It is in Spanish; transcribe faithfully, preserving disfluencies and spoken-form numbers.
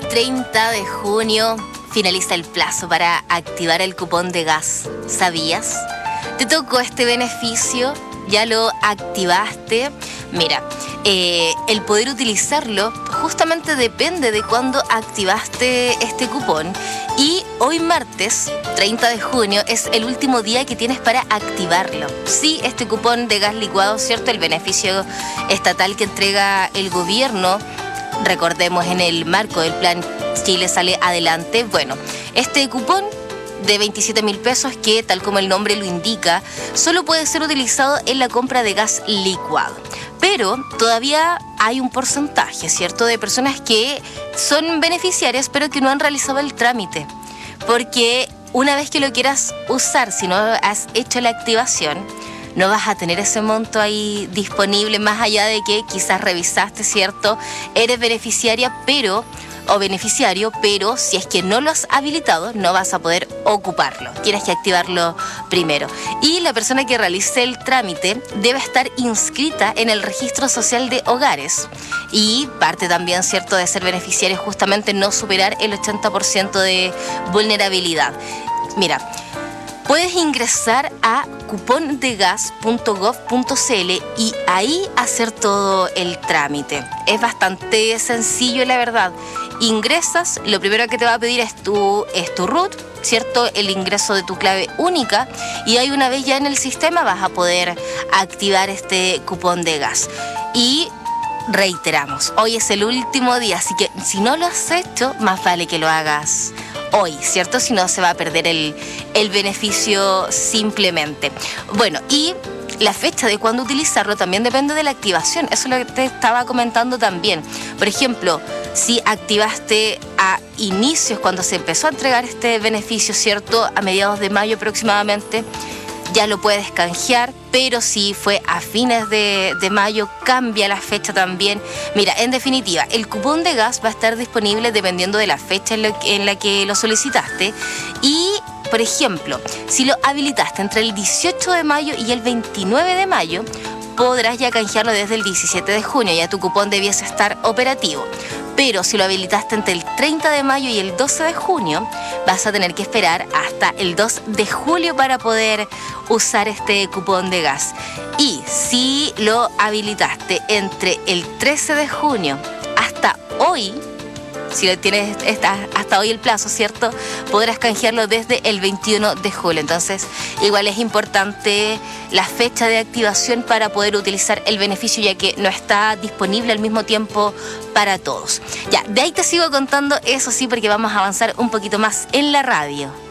treinta de junio finaliza el plazo para activar el cupón de gas. ¿Sabías? ¿Te tocó este beneficio? ¿Ya lo activaste? Mira, eh, el poder utilizarlo justamente depende de cuándo activaste este cupón. Y hoy martes, treinta de junio, es el último día que tienes para activarlo. Sí, este cupón de gas licuado, ¿cierto? El beneficio estatal que entrega el gobierno, recordemos, en el marco del plan Chile Sale Adelante. Bueno, este cupón de veintisiete mil pesos que, tal como el nombre lo indica, solo puede ser utilizado en la compra de gas licuado. Pero todavía hay un porcentaje, ¿cierto?, de personas que son beneficiarias pero que no han realizado el trámite. Porque una vez que lo quieras usar, si no has hecho la activación, no vas a tener ese monto ahí disponible, más allá de que quizás revisaste, ¿cierto? Eres beneficiaria, pero... o beneficiario, pero si es que no lo has habilitado, no vas a poder ocuparlo. Tienes que activarlo primero. Y la persona que realice el trámite debe estar inscrita en el registro social de hogares. Y parte también, ¿cierto?, de ser beneficiario es justamente no superar el ochenta por ciento de vulnerabilidad. Mira, puedes ingresar a cupón de gas punto gov punto cl y ahí hacer todo el trámite. Es bastante sencillo, la verdad. Ingresas, lo primero que te va a pedir es tu, es tu root, ¿cierto? El ingreso de tu clave única, y ahí, una vez ya en el sistema, vas a poder activar este cupón de gas. Y reiteramos, hoy es el último día, así que si no lo has hecho, más vale que lo hagas hoy, ¿cierto? Si no, se va a perder el, el beneficio simplemente. Bueno, y la fecha de cuándo utilizarlo también depende de la activación. Eso es lo que te estaba comentando también. Por ejemplo, si activaste a inicios, cuando se empezó a entregar este beneficio, ¿cierto?, a mediados de mayo aproximadamente, ya lo puedes canjear, pero si fue a fines de, de mayo, cambia la fecha también. Mira, en definitiva, el cupón de gas va a estar disponible dependiendo de la fecha en, lo, en la que lo solicitaste. Y, por ejemplo, si lo habilitaste entre el dieciocho de mayo y el veintinueve de mayo, podrás ya canjearlo desde el diecisiete de junio, ya tu cupón debiese estar operativo. Pero si lo habilitaste entre el treinta de mayo y el doce de junio, vas a tener que esperar hasta el dos de julio para poder usar este cupón de gas. Y si lo habilitaste entre el trece de junio hasta hoy, si lo tienes hasta hoy el plazo, ¿cierto?, podrás canjearlo desde el veintiuno de julio. Entonces, igual es importante la fecha de activación para poder utilizar el beneficio, ya que no está disponible al mismo tiempo para todos. Ya, de ahí te sigo contando, eso sí, porque vamos a avanzar un poquito más en la radio.